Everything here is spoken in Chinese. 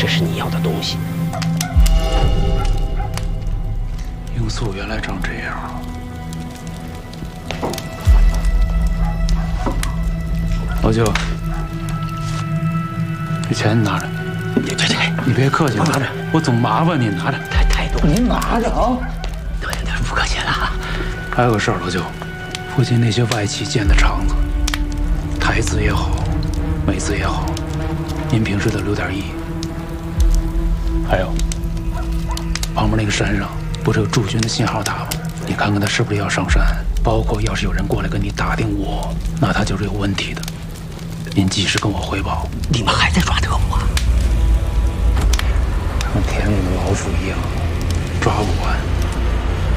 这是你要的东西。 罂粟原来长这样啊！老舅，这钱你拿着。 这， 你别客气， 拿着。 我总麻烦你，拿着。 太多了， 您拿着啊。 对，不客气了。 还有个事儿，老舅，附近那些外企建的厂子，台资也好，美资也好，您平时得留点意。还有，旁边那个山上不是有驻军的信号塔吗？你看看他是不是要上山？包括要是有人过来跟你打听我，那他就是有问题的。您及时跟我汇报。 你们还在抓特务啊？ 像田里的老鼠一样，抓不完。